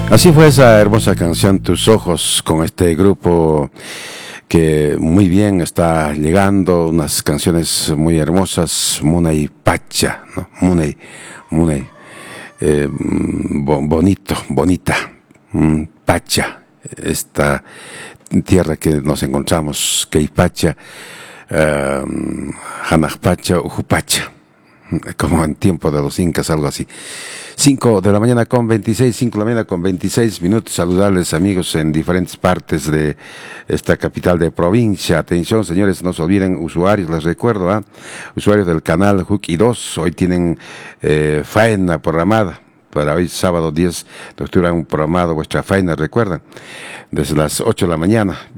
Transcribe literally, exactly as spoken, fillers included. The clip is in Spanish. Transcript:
Así fue esa hermosa canción Tus Ojos con este grupo que muy bien está llegando, unas canciones muy hermosas, Munay Pacha, ¿no? Munay, Munay, eh, bo- bonito, bonita, mm, Pacha, esta tierra que nos encontramos, Queipacha, eh, Hanajpacha, Ujupacha, como en tiempo de los incas, algo así. Cinco de la mañana con veintiséis, cinco de la mañana con veintiséis minutos. Saludarles, amigos, en diferentes partes de esta capital de provincia. Atención, señores, no se olviden, usuarios, les recuerdo, ¿ah? Usuarios del canal Juki dos, hoy tienen eh, faena programada. Para hoy, sábado diez de octubre, un programado vuestra faena, recuerdan, desde las ocho de la mañana.